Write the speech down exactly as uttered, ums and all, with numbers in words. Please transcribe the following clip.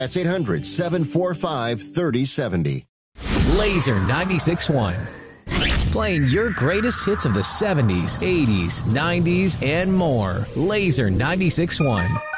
That's eight hundred, seven four five, three oh seven oh. Laser ninety-six point one. Playing your greatest hits of the seventies, eighties, nineties, and more. Laser ninety-six point one.